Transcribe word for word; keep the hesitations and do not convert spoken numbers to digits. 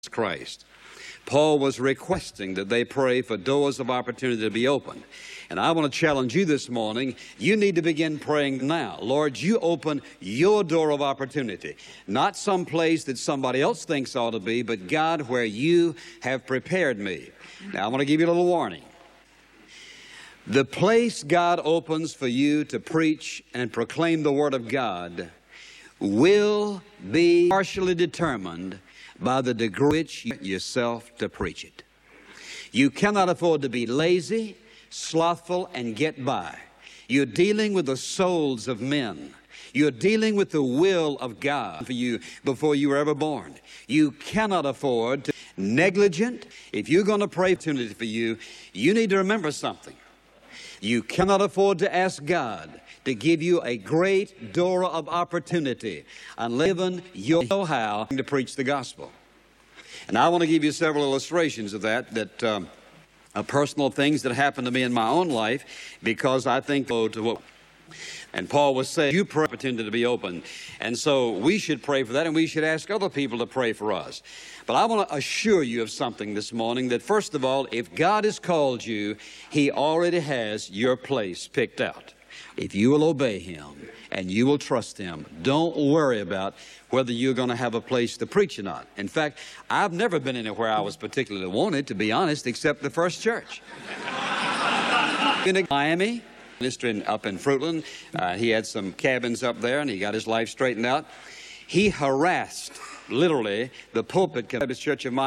Christ. Paul was requesting that they pray for doors of opportunity to be opened. And I want to challenge you this morning. You need to begin praying now. Lord, you open your door of opportunity. Not some place that somebody else thinks ought to be, but God, where you have prepared me. Now, I want to give you a little warning. The place God opens for you to preach and proclaim the Word of God will be partially determined by the degree which you yourself to preach it. You cannot afford to be lazy, slothful, and get by. You're dealing with the souls of men. You're dealing with the will of God for you before you were ever born. You cannot afford to be negligent. If you're going to pray opportunity for you, you need to remember something. You cannot afford to ask God to give you a great door of opportunity unless given you know how to preach the gospel. And I want to give you several illustrations of that, that um, are personal things that happened to me in my own life, because I think oh, to what. And Paul was saying, you pray for opportunity to be open. And so we should pray for that, and we should ask other people to pray for us. But I want to assure you of something this morning, that first of all, if God has called you, He already has your place picked out. If you will obey Him and you will trust Him, don't worry about whether you're going to have a place to preach or not. In fact, I've never been anywhere I was particularly wanted, to be honest, except the First Church. In Miami, ministering up in Fruitland, uh, he had some cabins up there, and he got his life straightened out. He harassed, literally, the pulpit of his church of Miami.